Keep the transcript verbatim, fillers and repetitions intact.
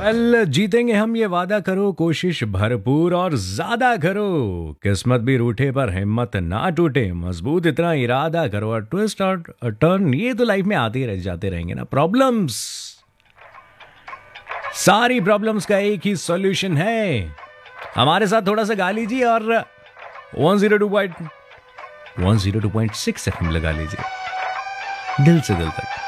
Well जीतेंगे हम, ये वादा करो, कोशिश भरपूर और ज्यादा करो, किस्मत भी रूठे पर हिम्मत ना टूटे, मजबूत इतना इरादा करो, और ट्विस्ट और टर्न ये तो लाइफ में आते ही रह जाते रहेंगे ना। प्रॉब्लम्स, सारी प्रॉब्लम्स का एक ही सॉल्यूशन है, हमारे साथ थोड़ा सा गा लीजिए और one zero two point one zero two point six F M लगा लीजिए, दिल से दिल तक।